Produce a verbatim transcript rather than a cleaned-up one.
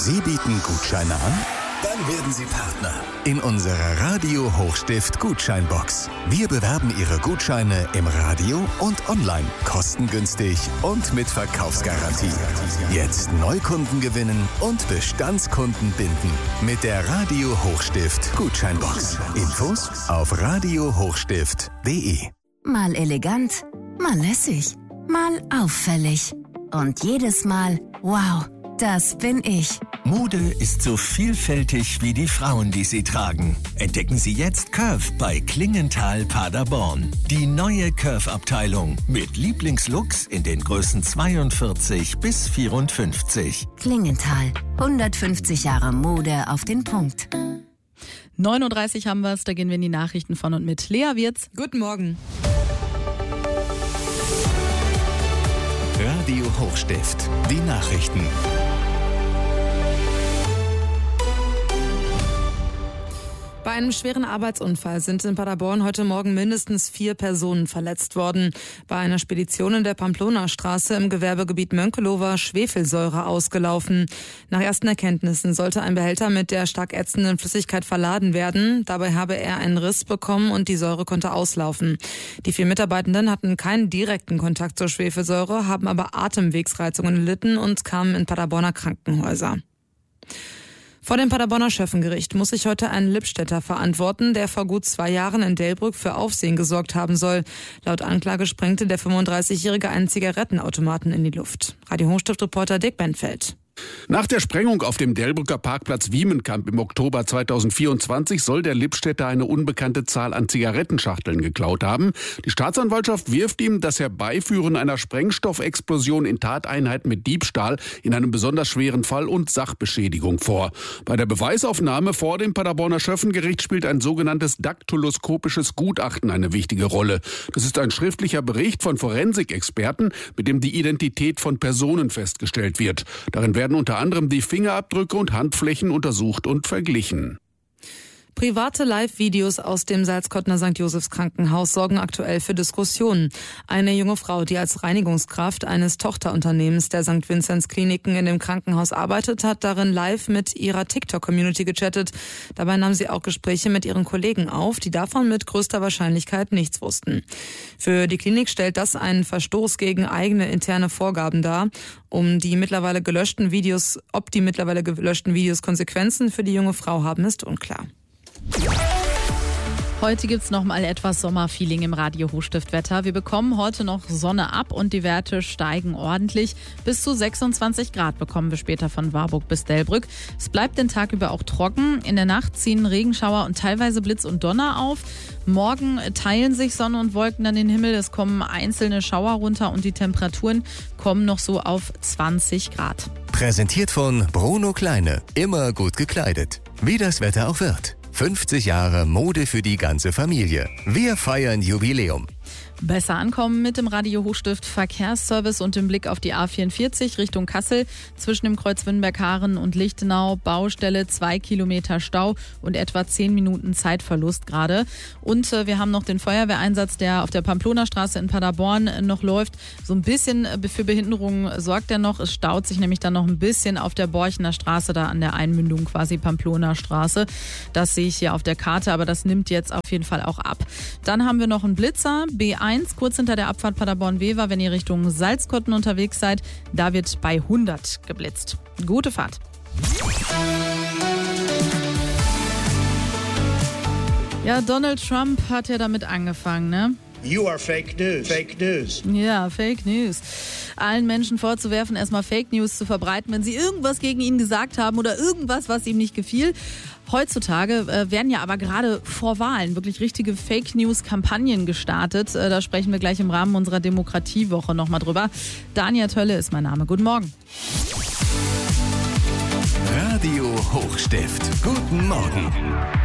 Sie bieten Gutscheine an? Dann werden Sie Partner in unserer Radio Hochstift Gutscheinbox. Wir bewerben Ihre Gutscheine im Radio und online, kostengünstig und mit Verkaufsgarantie. Jetzt Neukunden gewinnen und Bestandskunden binden mit der Radio Hochstift Gutscheinbox. Infos auf radio hochstift punkt de. Mal elegant, mal lässig, mal auffällig. Und jedes Mal, wow, das bin ich. Mode ist so vielfältig wie die Frauen, die sie tragen. Entdecken Sie jetzt Curve bei Klingenthal Paderborn. Die neue Curve-Abteilung mit Lieblingslooks in den Größen zweiundvierzig bis vierundfünfzig. Klingenthal, hundertfünfzig Jahre Mode auf den Punkt. neununddreißig haben wir es, da gehen wir in die Nachrichten von und mit Lea Wirz. Guten Morgen. Radio Hochstift, die Nachrichten. Bei einem schweren Arbeitsunfall sind in Paderborn heute Morgen mindestens vier Personen verletzt worden. Bei einer Spedition in der Pamplona-Straße im Gewerbegebiet Mönkelow war Schwefelsäure ausgelaufen. Nach ersten Erkenntnissen sollte ein Behälter mit der stark ätzenden Flüssigkeit verladen werden. Dabei habe er einen Riss bekommen und die Säure konnte auslaufen. Die vier Mitarbeitenden hatten keinen direkten Kontakt zur Schwefelsäure, haben aber Atemwegsreizungen erlitten und kamen in Paderborner Krankenhäuser. Vor dem Paderborner Schöffengericht muss sich heute ein Lippstädter verantworten, der vor gut zwei Jahren in Delbrück für Aufsehen gesorgt haben soll. Laut Anklage sprengte der fünfunddreißigjährige einen Zigarettenautomaten in die Luft. Radio Hochstift-Reporter Dick Benfeld. Nach der Sprengung auf dem Delbrücker Parkplatz Wiemenkamp im Oktober zweitausendvierundzwanzig soll der Lippstädter eine unbekannte Zahl an Zigarettenschachteln geklaut haben. Die Staatsanwaltschaft wirft ihm das Herbeiführen einer Sprengstoffexplosion in Tateinheit mit Diebstahl in einem besonders schweren Fall und Sachbeschädigung vor. Bei der Beweisaufnahme vor dem Paderborner Schöffengericht spielt ein sogenanntes daktyloskopisches Gutachten eine wichtige Rolle. Das ist ein schriftlicher Bericht von Forensikexperten, mit dem die Identität von Personen festgestellt wird. Darin werden unter anderem die Fingerabdrücke und Handflächen untersucht und verglichen. Private Live-Videos aus dem Salzkottner Sankt Josephs Krankenhaus sorgen aktuell für Diskussionen. Eine junge Frau, die als Reinigungskraft eines Tochterunternehmens der Sankt Vinzenz Kliniken in dem Krankenhaus arbeitet, hat darin live mit ihrer TikTok-Community gechattet. Dabei nahm sie auch Gespräche mit ihren Kollegen auf, die davon mit größter Wahrscheinlichkeit nichts wussten. Für die Klinik stellt das einen Verstoß gegen eigene interne Vorgaben dar. Um die mittlerweile gelöschten Videos, ob die mittlerweile gelöschten Videos Konsequenzen für die junge Frau haben, ist unklar. Heute gibt's noch mal etwas Sommerfeeling im Radio Hochstiftwetter. Wir bekommen heute noch Sonne ab und die Werte steigen ordentlich. Bis zu sechsundzwanzig Grad bekommen wir später von Warburg bis Delbrück. Es bleibt den Tag über auch trocken. In der Nacht ziehen Regenschauer und teilweise Blitz und Donner auf. Morgen teilen sich Sonne und Wolken dann den Himmel. Es kommen einzelne Schauer runter und die Temperaturen kommen noch so auf zwanzig Grad. Präsentiert von Bruno Kleine. Immer gut gekleidet. Wie das Wetter auch wird. fünfzig Jahre Mode für die ganze Familie. Wir feiern Jubiläum. Besser ankommen mit dem Radio Hochstift Verkehrsservice und dem Blick auf die A vierundvierzig Richtung Kassel. Zwischen dem Kreuz Wünnberg-Haaren und Lichtenau Baustelle, zwei Kilometer Stau und etwa zehn Minuten Zeitverlust gerade. Und äh, wir haben noch den Feuerwehreinsatz, der auf der Pamplona-Straße in Paderborn äh, noch läuft. So ein bisschen äh, für Behinderungen sorgt er noch. Es staut sich nämlich dann noch ein bisschen auf der Borchener Straße, da an der Einmündung quasi Pamplona-Straße. Das sehe ich hier auf der Karte, aber das nimmt jetzt auf jeden Fall auch ab. Dann haben wir noch einen Blitzer, B eins, kurz hinter der Abfahrt Paderborn-Wever, wenn ihr Richtung Salzkotten unterwegs seid. Da wird bei hundert geblitzt. Gute Fahrt. Ja, Donald Trump hat ja damit angefangen, ne? You are fake news. Fake news. Ja, Fake News. Allen Menschen vorzuwerfen, erstmal Fake News zu verbreiten, wenn sie irgendwas gegen ihn gesagt haben oder irgendwas, was ihm nicht gefiel. Heutzutage äh, werden ja aber gerade vor Wahlen wirklich richtige Fake News-Kampagnen gestartet. Äh, da sprechen wir gleich im Rahmen unserer Demokratiewoche nochmal drüber. Dania Tölle ist mein Name. Guten Morgen. Radio Hochstift. Guten Morgen.